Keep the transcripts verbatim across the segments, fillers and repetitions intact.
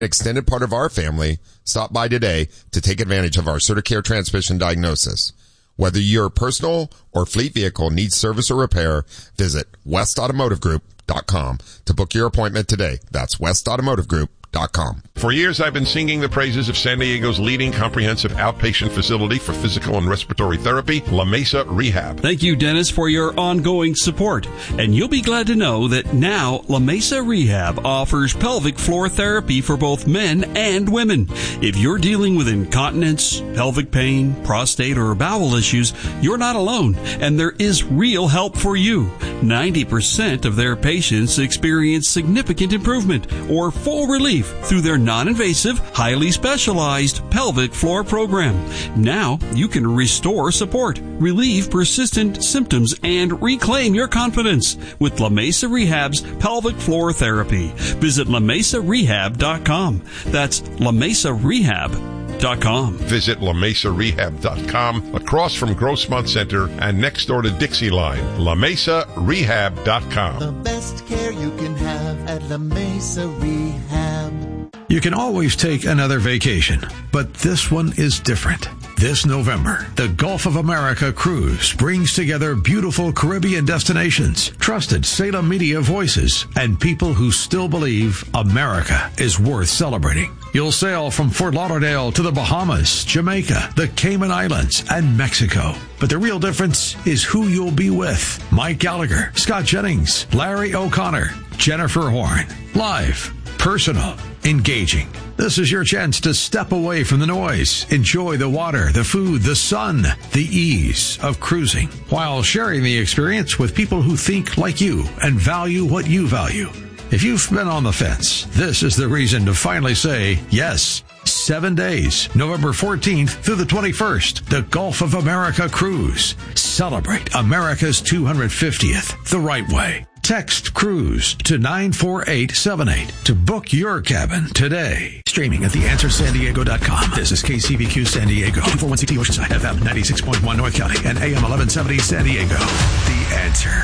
extended part of our family, stop by today to take advantage of our CertiCare transmission diagnosis. Whether your personal or fleet vehicle needs service or repair, visit west automotive group dot com to book your appointment today. That's west automotive group dot com. For years, I've been singing the praises of San Diego's leading comprehensive outpatient facility for physical and respiratory therapy, La Mesa Rehab. Thank you, Dennis, for your ongoing support. And you'll be glad to know that now La Mesa Rehab offers pelvic floor therapy for both men and women. If you're dealing with incontinence, pelvic pain, prostate, or bowel issues, you're not alone, and there is real help for you. ninety percent of their patients experience significant improvement or full relief through their non-invasive, highly specialized pelvic floor program. Now you can restore support, relieve persistent symptoms, and reclaim your confidence with La Mesa Rehab's pelvic floor therapy. Visit la mesa rehab dot com. That's la mesa rehab dot com. Visit la mesa rehab dot com, across from Grossmont Center and next door to Dixie Line. la mesa rehab dot com. The best care you can have at La Mesa Rehab. You can always take another vacation, but this one is different. This November, the Gulf of America Cruise brings together beautiful Caribbean destinations, trusted Salem media voices, and people who still believe America is worth celebrating. You'll sail from Fort Lauderdale to the Bahamas, Jamaica, the Cayman Islands, and Mexico. But the real difference is who you'll be with. Mike Gallagher, Scott Jennings, Larry O'Connor, Jennifer Horn. Live, personal, engaging. This is your chance to step away from the noise, enjoy the water, the food, the sun, the ease of cruising, while sharing the experience with people who think like you and value what you value. If you've been on the fence, this is the reason to finally say yes. Seven days, November fourteenth through the twenty-first, the Gulf of America Cruise. Celebrate America's two hundred fiftieth the right way. Text CRUISE to nine four eight seven eight to book your cabin today. Streaming at the answer san diego dot com. This is K C V Q San Diego, two forty-one C T Oceanside, F M ninety-six point one North County, and A M eleven seventy San Diego. The Answer.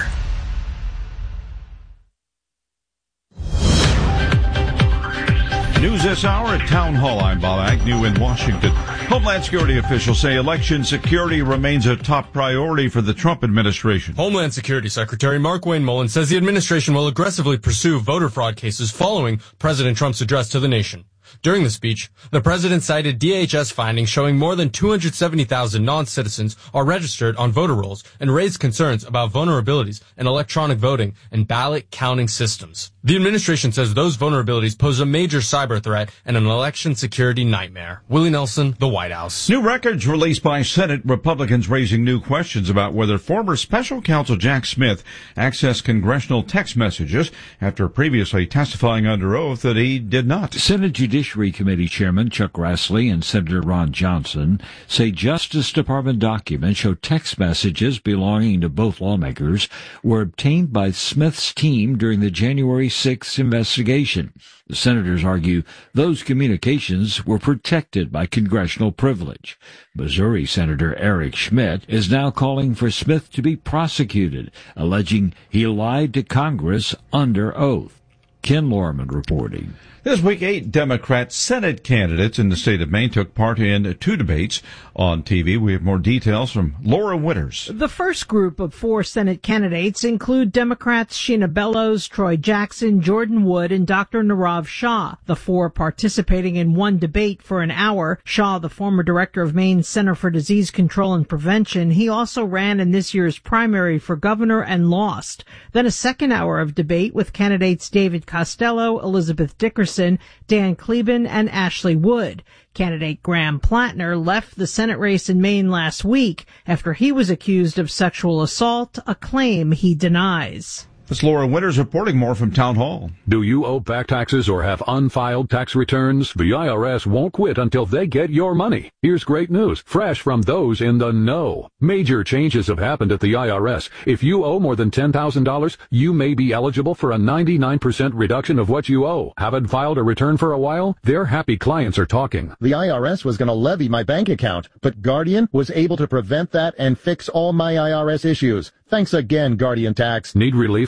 News this hour at Town Hall. I'm Bob Agnew in Washington. Homeland Security officials say election security remains a top priority for the Trump administration. Homeland Security Secretary Mark Wayne Mullen says the administration will aggressively pursue voter fraud cases following President Trump's address to the nation. During the speech, the president cited D H S findings showing more than two hundred seventy thousand non-citizens are registered on voter rolls and raised concerns about vulnerabilities in electronic voting and ballot counting systems. The administration says those vulnerabilities pose a major cyber threat and an election security nightmare. Willie Nelson, the White House. New records released by Senate Republicans raising new questions about whether former special counsel Jack Smith accessed congressional text messages after previously testifying under oath that he did not. Senate Judiciary Committee Chairman Chuck Grassley and Senator Ron Johnson say Justice Department documents show text messages belonging to both lawmakers were obtained by Smith's team during the January sixth investigation. The senators argue those communications were protected by congressional privilege. Missouri Senator Eric Schmidt is now calling for Smith to be prosecuted, alleging he lied to Congress under oath. Ken Lorman reporting. This week, eight Democrat Senate candidates in the state of Maine took part in two debates on T V. We have more details from Laura Winters. The first group of four Senate candidates include Democrats Sheena Bellows, Troy Jackson, Jordan Wood, and Doctor Nirav Shah. The four participating in one debate for an hour. Shah, the former director of Maine's Center for Disease Control and Prevention, he also ran in this year's primary for governor and lost. Then a second hour of debate with candidates David Costello, Elizabeth Dickerson, Dan Kleben, and Ashley Wood. Candidate Graham Plattner left the Senate race in Maine last week after he was accused of sexual assault, a claim he denies. That's Laura Winters reporting. More from Town Hall. Do you owe back taxes or have unfiled tax returns? The I R S won't quit until they get your money. Here's great news, fresh from those in the know. Major changes have happened at the I R S. If you owe more than ten thousand dollars, you may be eligible for a ninety-nine percent reduction of what you owe. Haven't filed a return for a while? Their happy clients are talking. The I R S was going to levy my bank account, but Guardian was able to prevent that and fix all my I R S issues. Thanks again, Guardian Tax. Need relief from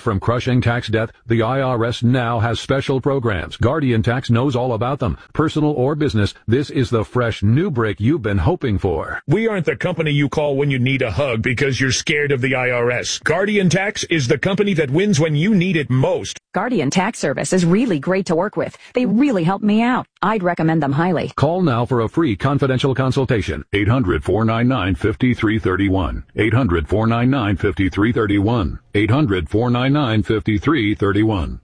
from crushing tax debt, the I R S now has special programs. Guardian Tax knows all about them. Personal or business, this is the fresh new break you've been hoping for. We aren't the company you call when you need a hug because you're scared of the I R S. Guardian Tax is the company that wins when you need it most. Guardian Tax Service is really great to work with. They really helped me out. I'd recommend them highly. Call now for a free confidential consultation. eight hundred, four nine nine, five three three one. eight hundred, four nine nine, five three three one. eight hundred, four nine nine, five three three one.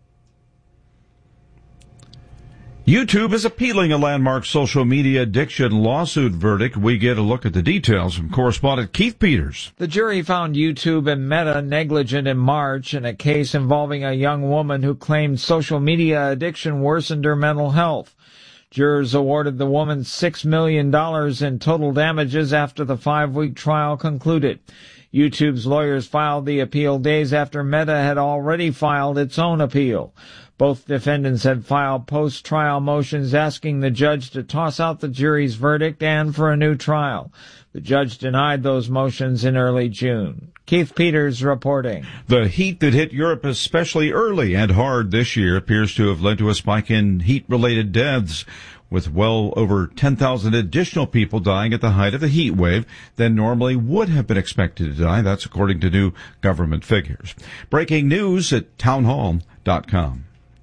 YouTube is appealing a landmark social media addiction lawsuit verdict. We get a look at the details from correspondent Keith Peters. The jury found YouTube and Meta negligent in March in a case involving a young woman who claimed social media addiction worsened her mental health. Jurors awarded the woman six million dollars in total damages after the five-week trial concluded. YouTube's lawyers filed the appeal days after Meta had already filed its own appeal. Both defendants had filed post-trial motions asking the judge to toss out the jury's verdict and for a new trial. The judge denied those motions in early June. Keith Peters reporting. The heat that hit Europe especially early and hard this year appears to have led to a spike in heat-related deaths, with well over ten thousand additional people dying at the height of the heat wave than normally would have been expected to die. That's according to new government figures. Breaking news at townhall dot com.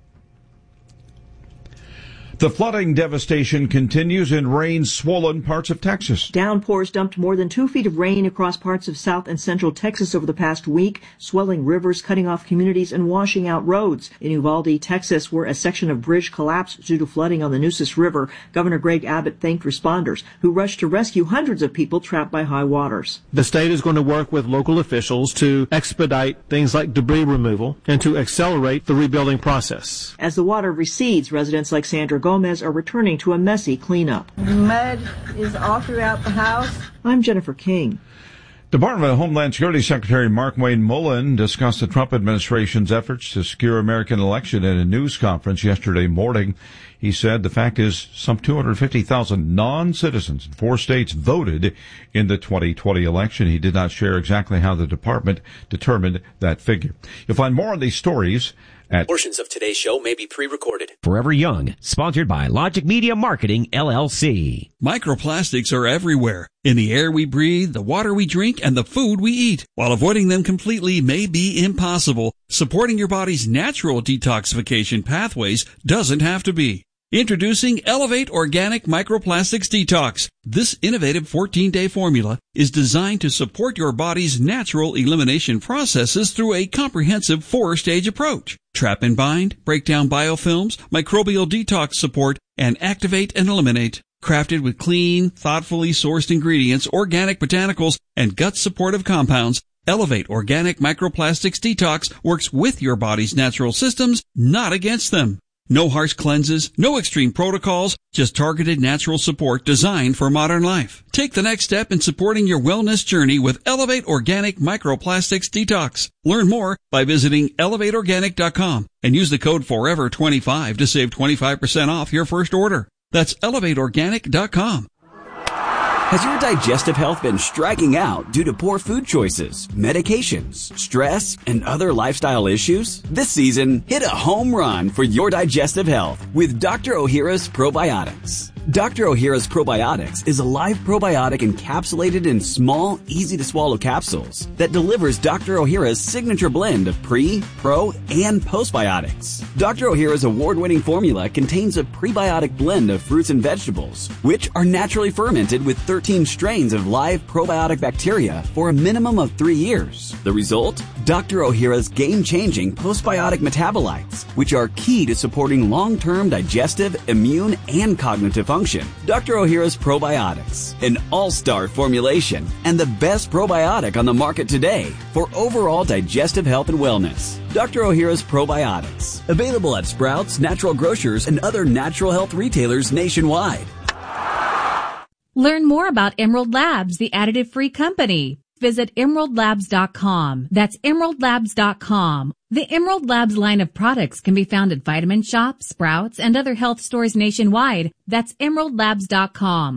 The flooding devastation continues in rain-swollen parts of Texas. Downpours dumped more than two feet of rain across parts of south and central Texas over the past week, swelling rivers, cutting off communities, and washing out roads. In Uvalde, Texas, where a section of bridge collapsed due to flooding on the Nueces River, Governor Greg Abbott thanked responders who rushed to rescue hundreds of people trapped by high waters. The state is going to work with local officials to expedite things like debris removal and to accelerate the rebuilding process. As the water recedes, residents like Sandra Gomez are returning to a messy cleanup. Mud is all throughout the house. I'm Jennifer King. Department of Homeland Security Secretary Markwayne Mullin discussed the Trump administration's efforts to secure American election at a news conference yesterday morning. He said the fact is some two hundred fifty thousand non-citizens in four states voted in the twenty twenty election. He did not share exactly how the department determined that figure. You'll find more on these stories at portions of today's show may be pre-recorded. Forever Young, sponsored by Logic Media Marketing, L L C. Microplastics are everywhere, in the air we breathe, the water we drink, and the food we eat. While avoiding them completely may be impossible, supporting your body's natural detoxification pathways doesn't have to be. Introducing Elevate Organic Microplastics Detox. This innovative fourteen-day formula is designed to support your body's natural elimination processes through a comprehensive four-stage approach. Trap and bind, break down biofilms, microbial detox support, and activate and eliminate. Crafted with clean, thoughtfully sourced ingredients, organic botanicals, and gut-supportive compounds, Elevate Organic Microplastics Detox works with your body's natural systems, not against them. No harsh cleanses, no extreme protocols, just targeted natural support designed for modern life. Take the next step in supporting your wellness journey with Elevate Organic Microplastics Detox. Learn more by visiting elevate organic dot com and use the code forever twenty-five to save twenty-five percent off your first order. That's elevate organic dot com. Has your digestive health been striking out due to poor food choices, medications, stress, and other lifestyle issues? This season, hit a home run for your digestive health with Doctor Ohhira's Probiotics. Doctor Ohhira's Probiotics is a live probiotic encapsulated in small, easy-to-swallow capsules that delivers Doctor Ohhira's signature blend of pre, pro, and postbiotics. Doctor Ohhira's award-winning formula contains a prebiotic blend of fruits and vegetables, which are naturally fermented with thirteen strains of live probiotic bacteria for a minimum of three years. The result? Doctor Ohhira's game-changing postbiotic metabolites, which are key to supporting long-term digestive, immune, and cognitive function. Doctor Ohhira's Probiotics, an all-star formulation and the best probiotic on the market today for overall digestive health and wellness. Doctor Ohhira's Probiotics, available at Sprouts, Natural Grocers, and other natural health retailers nationwide. Learn more about Emerald Labs, the additive-free company. Visit emerald labs dot com. That's emerald labs dot com. The Emerald Labs line of products can be found at Vitamin Shoppe, Sprouts, and other health stores nationwide. That's emerald labs dot com.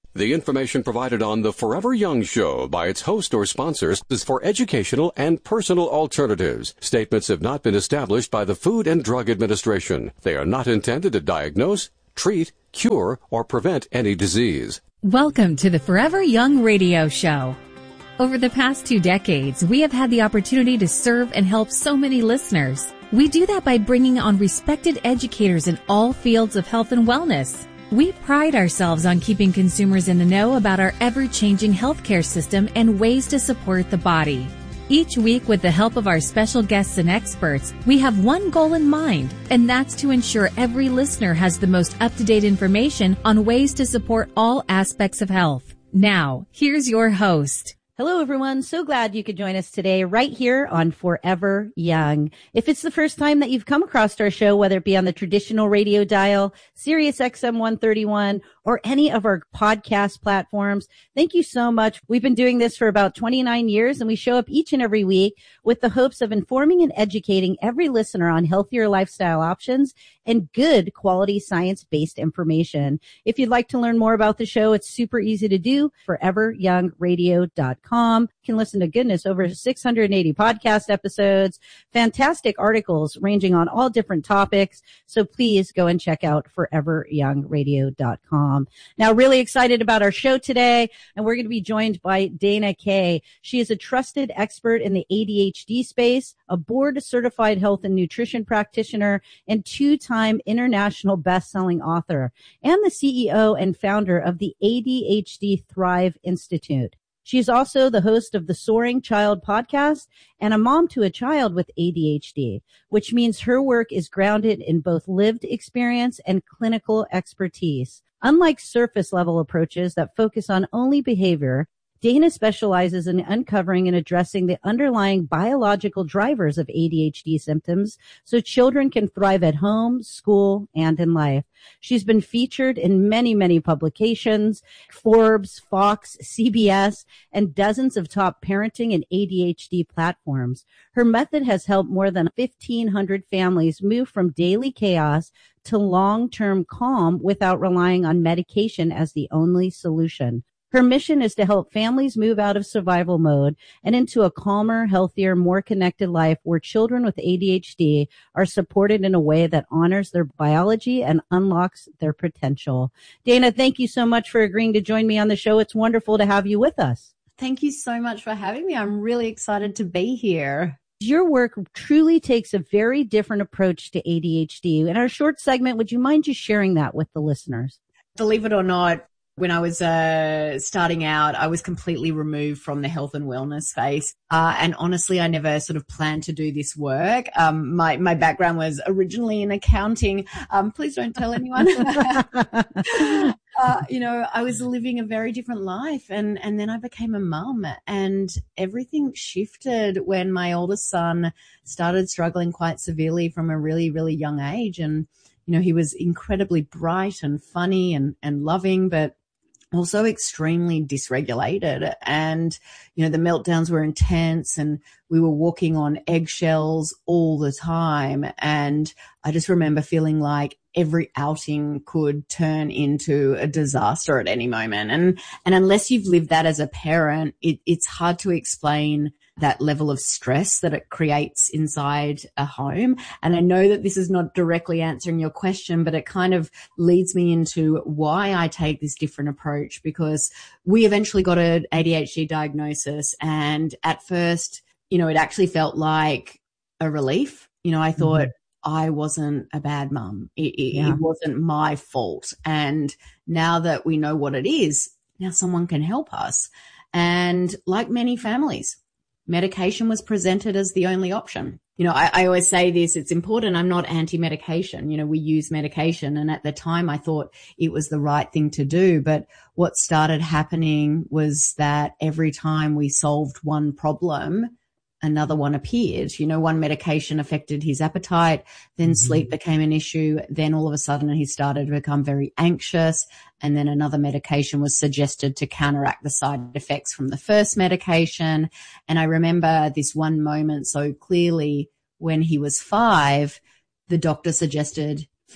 The information provided on the Forever Young Show by its host or sponsors is for educational and personal alternatives. Statements have not been established by the Food and Drug Administration. They are not intended to diagnose, treat, cure, or prevent any disease. Welcome to the Forever Young Radio Show. Over the past two decades, we have had the opportunity to serve and help so many listeners. We do that by bringing on respected educators in all fields of health and wellness. We pride ourselves on keeping consumers in the know about our ever-changing healthcare system and ways to support the body. Each week, with the help of our special guests and experts, we have one goal in mind, and that's to ensure every listener has the most up-to-date information on ways to support all aspects of health. Now, here's your host. Hello, everyone. So glad you could join us today right here on Forever Young. If it's the first time that you've come across our show, whether it be on the traditional radio dial, Sirius X M one thirty-one, or any of our podcast platforms, thank you so much. We've been doing this for about twenty-nine years, and we show up each and every week with the hopes of informing and educating every listener on healthier lifestyle options and good quality science-based information. If you'd like to learn more about the show, it's super easy to do. forever young radio dot com. You can listen to, goodness, over six hundred eighty podcast episodes, fantastic articles ranging on all different topics. So please go and check out forever young radio dot com. Now, really excited about our show today, and we're going to be joined by Dana Kay. She is a trusted expert in the A D H D space, a board-certified health and nutrition practitioner, and two-time international best-selling author, and the C E O and founder of the A D H D Thrive Institute. She is also the host of the Soaring Child podcast and a mom to a child with A D H D, which means her work is grounded in both lived experience and clinical expertise. Unlike surface-level approaches that focus on only behavior, Dana specializes in uncovering and addressing the underlying biological drivers of A D H D symptoms so children can thrive at home, school, and in life. She's been featured in many, many publications, Forbes, Fox, C B S, and dozens of top parenting and A D H D platforms. Her method has helped more than fifteen hundred families move from daily chaos to long-term calm without relying on medication as the only solution. Her mission is to help families move out of survival mode and into a calmer, healthier, more connected life where children with A D H D are supported in a way that honors their biology and unlocks their potential. Dana, thank you so much for agreeing to join me on the show. It's wonderful to have you with us. Thank you so much for having me. I'm really excited to be here. Your work truly takes a very different approach to A D H D. In our short segment, would you mind just sharing that with the listeners? Believe it or not, when I was uh, starting out, I was completely removed from the health and wellness space. Uh, and honestly, I never sort of planned to do this work. Um, my, my background was originally in accounting. Um, please don't tell anyone. uh, you know, I was living a very different life, and, and then I became a mum, and everything shifted when my oldest son started struggling quite severely from a really, really young age. And, you know, he was incredibly bright and funny and, and loving, but also extremely dysregulated. And, you know, the meltdowns were intense, and we were walking on eggshells all the time. And I just remember feeling like every outing could turn into a disaster at any moment. And, and unless you've lived that as a parent, it, it's hard to explain that level of stress that it creates inside a home. And I know that this is not directly answering your question, but it kind of leads me into why I take this different approach, because we eventually got an A D H D diagnosis. And at first, you know, it actually felt like a relief. You know, I thought mm-hmm. I wasn't a bad mum. It, it, yeah. it wasn't my fault. And now that we know what it is, now someone can help us. And like many families, medication was presented as the only option. You know, I, I always say this, it's important. I'm not anti-medication. You know, we use medication. And at the time I thought it was the right thing to do. But what started happening was that every time we solved one problem, another one appeared. You know, one medication affected his appetite, then mm-hmm. sleep became an issue. Then all of a sudden he started to become very anxious. And then another medication was suggested to counteract the side effects from the first medication. And I remember this one moment so clearly when he was five, the doctor suggested for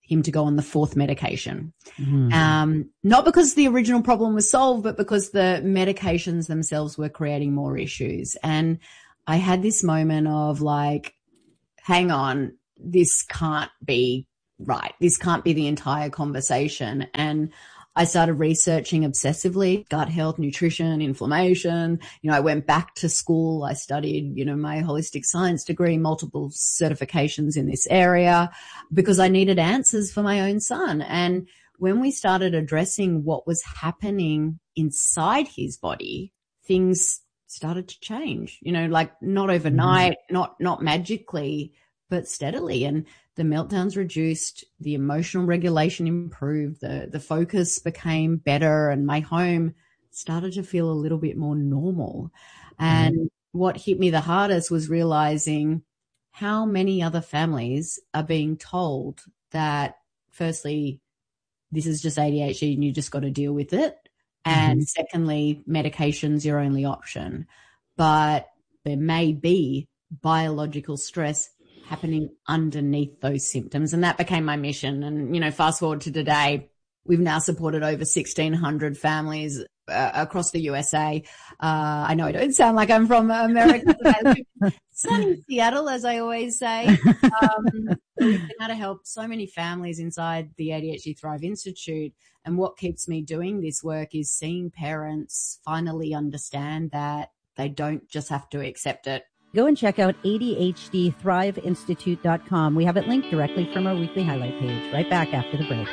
him to go on the fourth medication. Mm. Um, not because the original problem was solved, but because the medications themselves were creating more issues. And I had this moment of like, hang on, this can't be right. This can't be the entire conversation. And I started researching obsessively gut health, nutrition, inflammation. You know, I went back to school. I studied, you know, my holistic science degree, multiple certifications in this area because I needed answers for my own son. And when we started addressing what was happening inside his body, things started to change, you know, like not overnight, mm-hmm. not, not magically, but steadily. And the meltdowns reduced, the emotional regulation improved, the, the focus became better, and my home started to feel a little bit more normal. And mm-hmm. what hit me the hardest was realizing how many other families are being told that, firstly, this is just A D H D and you just got to deal with it. And mm-hmm. secondly, medication's your only option. But there may be biological stress happening underneath those symptoms. And that became my mission. And, you know, fast forward to today, we've now supported over sixteen hundred families uh, across the U S A. Uh, I know I don't sound like I'm from America, but I live sunny Seattle, as I always say. Um, we've been able to help so many families inside the A D H D Thrive Institute. And what keeps me doing this work is seeing parents finally understand that they don't just have to accept it. Go and check out A D H D Thrive Institute dot com. We have it linked directly from our weekly highlight page. Right back after the break.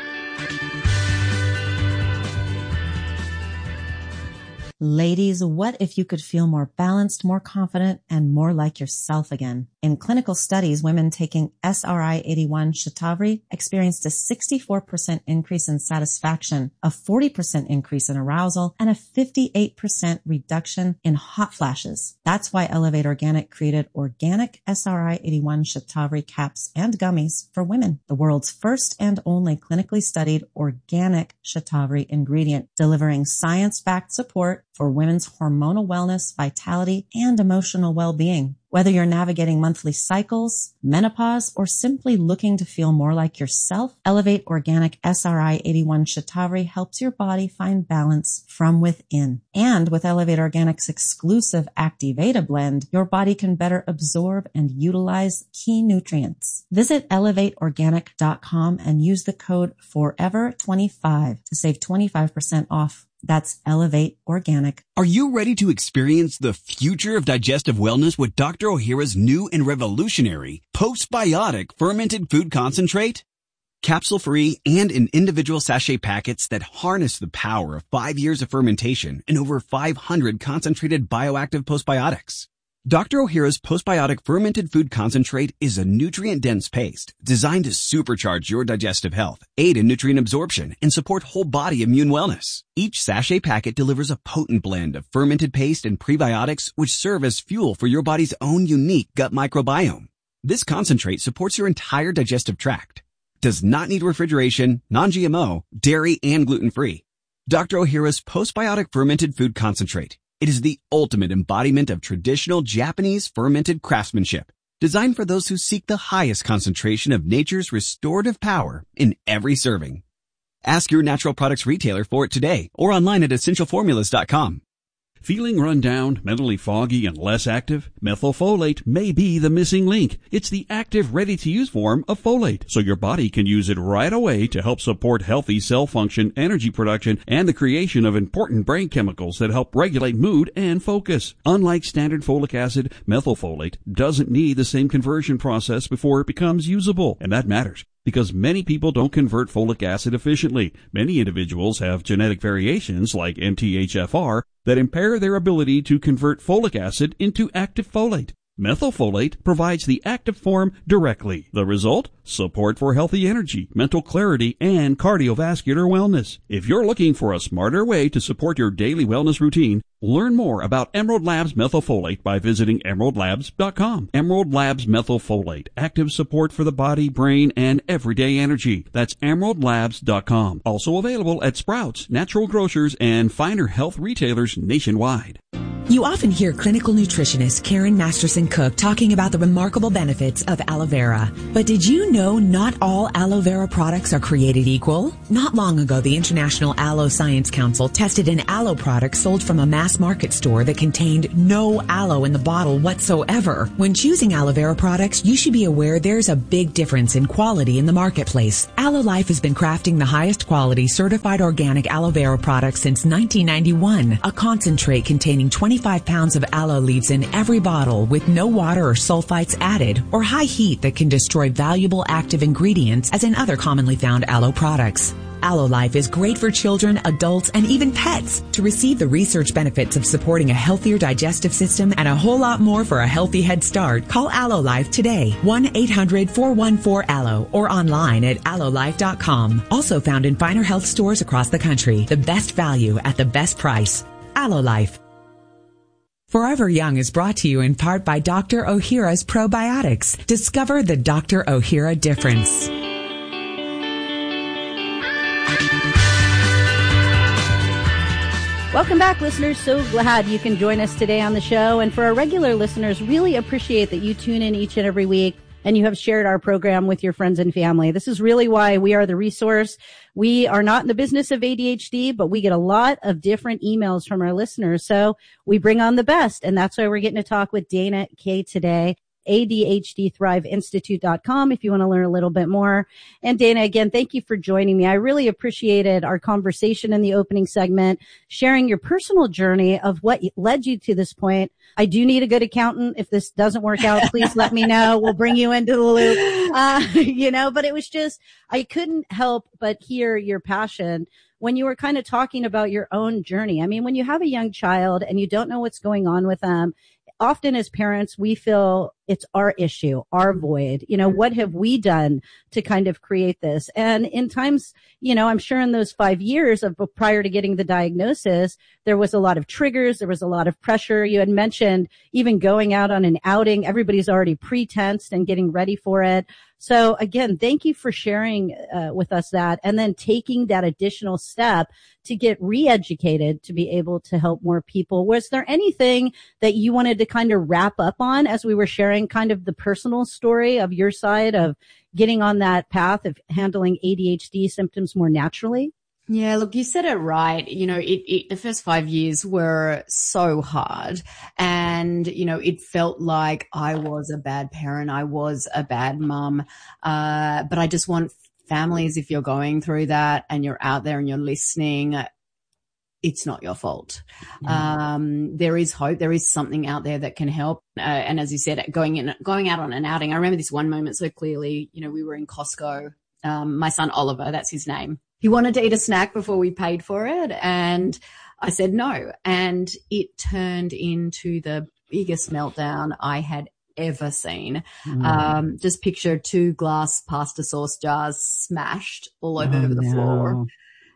Ladies, what if you could feel more balanced, more confident, and more like yourself again? In clinical studies, women taking S R I eighty-one Shatavari experienced a sixty-four percent increase in satisfaction, a forty percent increase in arousal, and a fifty-eight percent reduction in hot flashes. That's why Elevate Organic created organic S R I eighty-one Shatavari caps and gummies for women, the world's first and only clinically studied organic Shatavari ingredient, delivering science-backed support for women's hormonal wellness, vitality, and emotional well-being. Whether you're navigating monthly cycles, menopause, or simply looking to feel more like yourself, Elevate Organic S R I eighty-one Shatavari helps your body find balance from within. And with Elevate Organic's exclusive Activata blend, your body can better absorb and utilize key nutrients. Visit elevate organic dot com and use the code forever twenty-five to save twenty-five percent off. That's Elevate Organic. Are you ready to experience the future of digestive wellness with Doctor Ohhira's new and revolutionary postbiotic fermented food concentrate? Capsule-free and in individual sachet packets that harness the power of five years of fermentation and over five hundred concentrated bioactive postbiotics. Doctor Ohhira's postbiotic fermented food concentrate is a nutrient-dense paste designed to supercharge your digestive health, aid in nutrient absorption, and support whole body immune wellness. Each sachet packet delivers a potent blend of fermented paste and prebiotics which serve as fuel for your body's own unique gut microbiome. This concentrate supports your entire digestive tract, does not need refrigeration, non-G M O, dairy, and gluten-free. Doctor Ohhira's postbiotic fermented food concentrate. It is the ultimate embodiment of traditional Japanese fermented craftsmanship, designed for those who seek the highest concentration of nature's restorative power in every serving. Ask your natural products retailer for it today or online at essential formulas dot com. Feeling run down, mentally foggy, and less active? Methylfolate may be the missing link. It's the active, ready-to-use form of folate, so your body can use it right away to help support healthy cell function, energy production, and the creation of important brain chemicals that help regulate mood and focus. Unlike standard folic acid, methylfolate doesn't need the same conversion process before it becomes usable, and that matters, because many people don't convert folic acid efficiently. Many individuals have genetic variations like M T H F R that impair their ability to convert folic acid into active folate. Methylfolate provides the active form directly. The result? Support for healthy energy, mental clarity, and cardiovascular wellness. If you're looking for a smarter way to support your daily wellness routine, learn more about Emerald Labs Methylfolate by visiting emerald labs dot com. Emerald Labs Methylfolate, active support for the body, brain, and everyday energy. That's emerald labs dot com. Also available at Sprouts, natural grocers, and finer health retailers nationwide. You often hear clinical nutritionist Karen Masterson Cook talking about the remarkable benefits of aloe vera. But did you know not all aloe vera products are created equal? Not long ago, the International Aloe Science Council tested an aloe product sold from a mass market store that contained no aloe in the bottle whatsoever. When choosing aloe vera products, you should be aware there's a big difference in quality in the marketplace. Aloe Life has been crafting the highest quality certified organic aloe vera products since nineteen ninety-one. A concentrate containing twenty-five pounds of aloe leaves in every bottle with no water or sulfites added or high heat that can destroy valuable active ingredients as in other commonly found aloe products. Aloe Life is great for children, adults, and even pets. To receive the research benefits of supporting a healthier digestive system and a whole lot more for a healthy head start, call Aloe Life today. one eight hundred four one four aloe or online at aloe life dot com. Also found in finer health stores across the country. The best value at the best price. Aloe Life. Forever Young is brought to you in part by Doctor Ohhira's Probiotics. Discover the Doctor Ohhira difference. Welcome back, listeners. So glad you can join us today on the show. And for our regular listeners, really appreciate that you tune in each and every week and you have shared our program with your friends and family. This is really why we are the resource. We are not in the business of A D H D, but we get a lot of different emails from our listeners. So we bring on the best. And that's why we're getting to talk with Dana Kay today. A D H D Thrive Institute dot com if you want to learn a little bit more. And Dana, again, thank you for joining me. I really appreciated our conversation in the opening segment, sharing your personal journey of what led you to this point. I do need a good accountant. If this doesn't work out, please let me know. We'll bring you into the loop. Uh, you know, but it was just, I couldn't help but hear your passion when you were kind of talking about your own journey. I mean, when you have a young child and you don't know what's going on with them, often as parents, we feel it's our issue, our void. You know, what have we done to kind of create this? And in times, you know, I'm sure in those five years of prior to getting the diagnosis, there was a lot of triggers. There was a lot of pressure. You had mentioned even going out on an outing. Everybody's already pre-tensed and getting ready for it. So again, thank you for sharing uh, with us that and then taking that additional step to get re-educated to be able to help more people. Was there anything that you wanted to kind of wrap up on as we were sharing kind of the personal story of your side of getting on that path of handling A D H D symptoms more naturally? Yeah, look, you said it right. You know, it, it, the first five years were so hard and, you know, it felt like I was a bad parent. I was a bad mum. Uh, but I just want families, if you're going through that and you're out there and you're listening, it's not your fault. Mm. Um, there is hope. There is something out there that can help. Uh, and as you said, going in, going out on an outing, I remember this one moment so clearly. You know, we were in Costco. Um, my son, Oliver, that's his name. He wanted to eat a snack before we paid for it. And I said no. And it turned into the biggest meltdown I had ever seen. Mm. Um, just picture two glass pasta sauce jars smashed all over oh, the no. floor.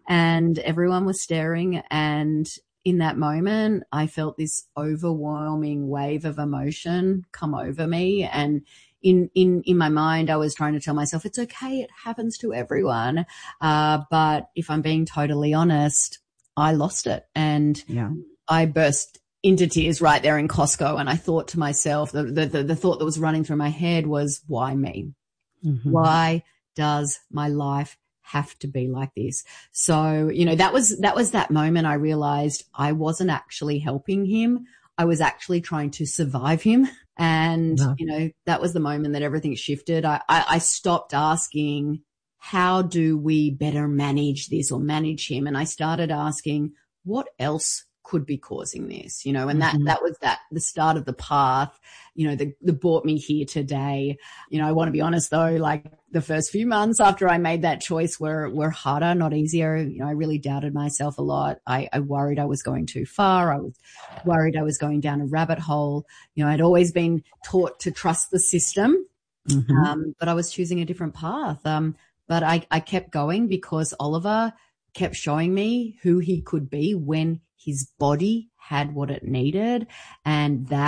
And everyone was staring. And in that moment, I felt this overwhelming wave of emotion come over me. And in, in, in my mind, I was trying to tell myself, it's okay. It happens to everyone. Uh, but if I'm being totally honest, I lost it. And yeah. I burst into tears right there in Costco. And I thought to myself, the, the, the thought that was running through my head was, why me? Mm-hmm. Why does my life have to be like this? So, you know, that was, that was that moment I realized I wasn't actually helping him. I was actually trying to survive him. And, yeah. you know, that was the moment that everything shifted. I, I, I stopped asking, how do we better manage this or manage him? And I started asking, what else could be causing this, you know, and that, mm-hmm. that was that, the start of the path, you know, that, that brought me here today. You know, I want to be honest though, like the first few months after I made that choice were, were harder, not easier. You know, I really doubted myself a lot. I, I worried I was going too far. I was worried I was going down a rabbit hole. You know, I'd always been taught to trust the system, mm-hmm. um, but I was choosing a different path. Um, but I, I kept going because Oliver kept showing me who he could be when his body had what it needed. And that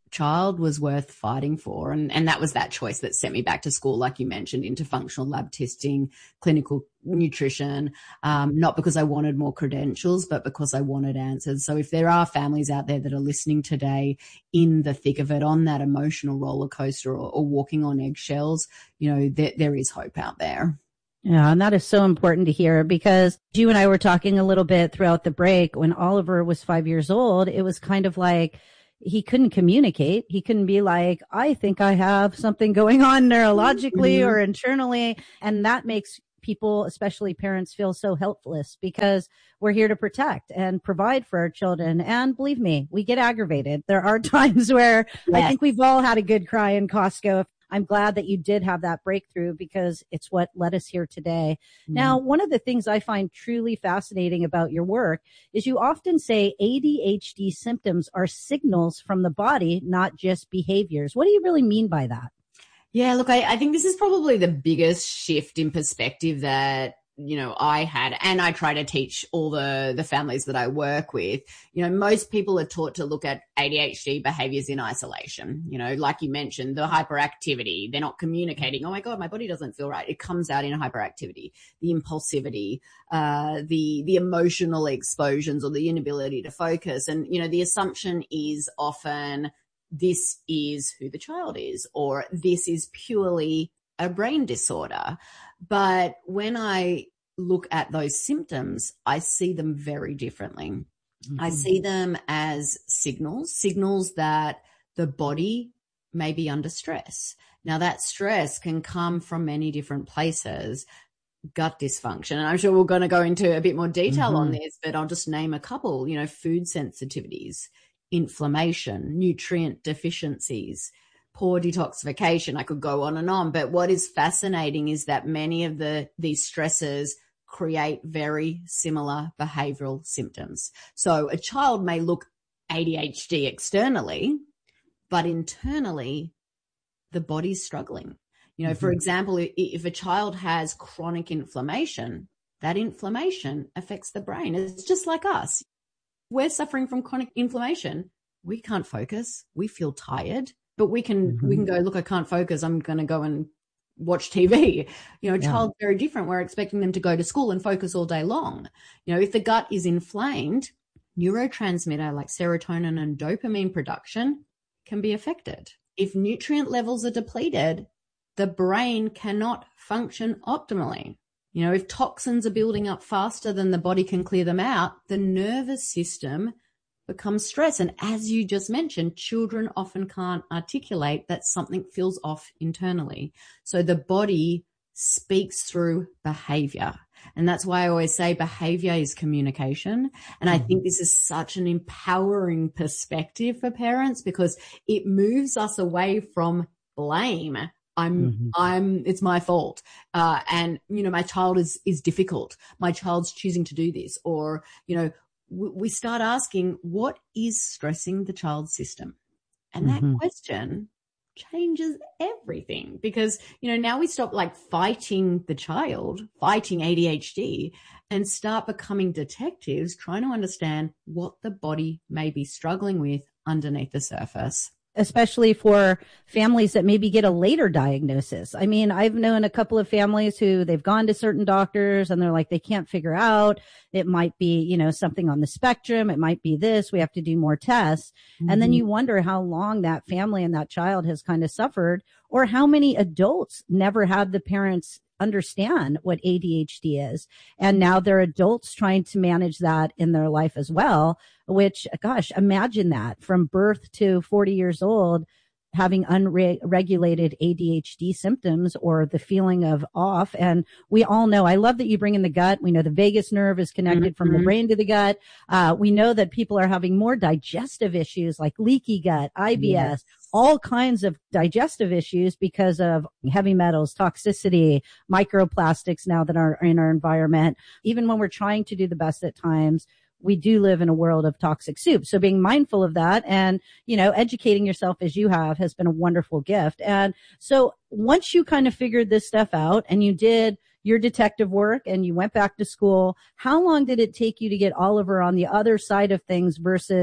child was worth fighting for. And, and that was that choice that sent me back to school, like you mentioned, into functional lab testing, clinical nutrition, um, not because I wanted more credentials, but because I wanted answers. So if there are families out there that are listening today in the thick of it, on that emotional roller coaster or, or walking on eggshells, you know, there, there is hope out there. Yeah, and that is so important to hear, because you and I were talking a little bit throughout the break. When Oliver was five years old, it was kind of like he couldn't communicate. He couldn't be like, I think I have something going on neurologically mm-hmm. or internally. And that makes people, especially parents, feel so helpless, because we're here to protect and provide for our children. And believe me, we get aggravated. There are times where yes. I think we've all had a good cry in Costco. I'm glad that you did have that breakthrough, because it's what led us here today. Mm-hmm. Now, one of the things I find truly fascinating about your work is you often say A D H D symptoms are signals from the body, not just behaviors. What do you really mean by that? Yeah, look, I, I think this is probably the biggest shift in perspective that, you know, I had, and I try to teach all the, the families that I work with. You know, most people are taught to look at A D H D behaviors in isolation. You know, like you mentioned, the hyperactivity, they're not communicating. Oh my God, my body doesn't feel right. It comes out in hyperactivity, the impulsivity, uh, the, the emotional explosions, or the inability to focus. And, you know, the assumption is often this is who the child is, or this is purely a brain disorder. But when I look at those symptoms, I see them very differently. Mm-hmm. I see them as signals, signals that the body may be under stress. Now, that stress can come from many different places. Gut dysfunction. And I'm sure we're going to go into a bit more detail mm-hmm. on this, but I'll just name a couple. You know, food sensitivities, inflammation, nutrient deficiencies, poor detoxification. I could go on and on. But what is fascinating is that many of the these stresses create very similar behavioral symptoms. So a child may look A D H D externally, but internally the body's struggling. You know, mm-hmm. for example, if a child has chronic inflammation, that inflammation affects the brain. It's just like us. We're suffering from chronic inflammation. We can't focus. We feel tired, but we can, mm-hmm. we can go, look, I can't focus. I'm going to go and watch T V. You know, a yeah. child's very different. We're expecting them to go to school and focus all day long. You know, if the gut is inflamed, neurotransmitter like serotonin and dopamine production can be affected. If nutrient levels are depleted, the brain cannot function optimally. You know, if toxins are building up faster than the body can clear them out, the nervous system becomes stressed. And as you just mentioned, children often can't articulate that something feels off internally. So the body speaks through behavior. And that's why I always say behavior is communication. And I think this is such an empowering perspective for parents, because it moves us away from blame. I'm, mm-hmm. I'm, it's my fault. Uh, and, you know, my child is, is difficult. My child's choosing to do this. Or, you know, w- we start asking, what is stressing the child's system? And mm-hmm. that question changes everything, because, you know, now we stop like fighting the child, fighting A D H D, and start becoming detectives, trying to understand what the body may be struggling with underneath the surface. Especially for families that maybe get a later diagnosis. I mean, I've known a couple of families who they've gone to certain doctors and they're like, they can't figure out. It might be, you know, something on the spectrum. It might be this. We have to do more tests. Mm-hmm. And then you wonder how long that family and that child has kind of suffered, or how many adults never had the parents understand what A D H D is. And now they're adults trying to manage that in their life as well, which, gosh, imagine that from birth to forty years old, having unregulated A D H D symptoms or the feeling of off. And we all know, I love that you bring in the gut. We know the vagus nerve is connected mm-hmm. from the brain to the gut. Uh, we know that people are having more digestive issues like leaky gut, I B S, yes. all kinds of digestive issues because of heavy metals, toxicity, microplastics now that are in our environment. Even when we're trying to do the best at times, we do live in a world of toxic soup. So being mindful of that and, you know, educating yourself as you have has been a wonderful gift. And so once you kind of figured this stuff out and you did your detective work and you went back to school, how long did it take you to get Oliver on the other side of things versus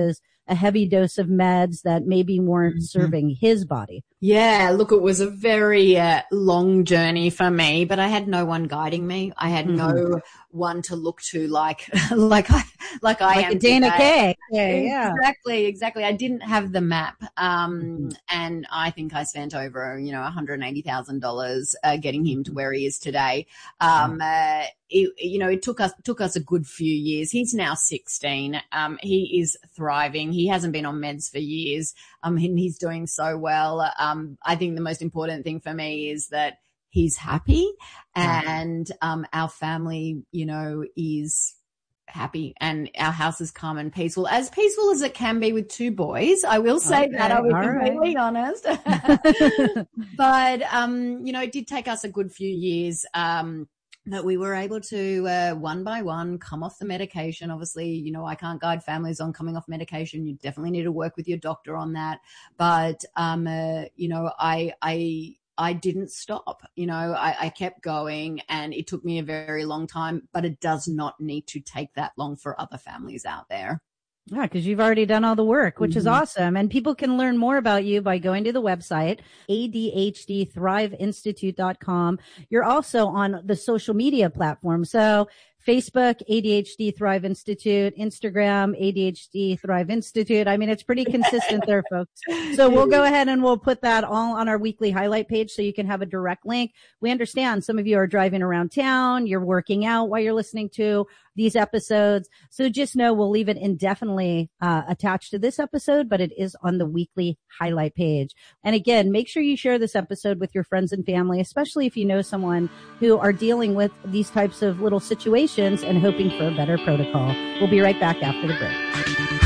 a heavy dose of meds that maybe weren't mm-hmm. serving his body. Yeah, look, it was a very uh, long journey for me, but I had no one guiding me. I had mm-hmm. no one to look to like, like I, like I like am a Dana today. Kaye. Yeah, yeah. Exactly, exactly. I didn't have the map. Um, mm-hmm. and I think I spent over, you know, one hundred eighty thousand dollars uh, getting him to where he is today. Um, uh, it, you know, it took us, took us a good few years. He's now sixteen. Um, he is thriving. He hasn't been on meds for years. Um, and he's doing so well. Um, I think the most important thing for me is that he's happy and, um, our family, you know, is happy and our house is calm and peaceful, as peaceful as it can be with two boys. I will say okay, that, I'll be completely right. honest. But, um, you know, it did take us a good few years, um, that we were able to, uh, one by one come off the medication. Obviously, you know, I can't guide families on coming off medication. You definitely need to work with your doctor on that. But, um, uh, you know, I, I, I didn't stop, you know, I, I kept going, and it took me a very long time, but it does not need to take that long for other families out there. Yeah, because you've already done all the work, which mm-hmm. is awesome. And people can learn more about you by going to the website, A D H D Thrive Institute dot com. You're also on the social media platform. So Facebook, A D H D Thrive Institute, Instagram, A D H D Thrive Institute. I mean, it's pretty consistent there, folks. So we'll go ahead and we'll put that all on our weekly highlight page so you can have a direct link. We understand some of you are driving around town, you're working out while you're listening to these episodes. So just know we'll leave it indefinitely uh, attached to this episode, but it is on the weekly highlight page. And again, make sure you share this episode with your friends and family, especially if you know someone who are dealing with these types of little situations and hoping for a better protocol. We'll be right back after the break.